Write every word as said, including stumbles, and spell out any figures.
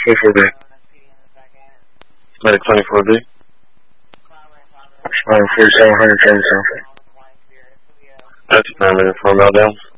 twenty-four B. Medic twenty-four B. Um, forty-seven hundred seventy-seven. That's nine minutes for meltdown.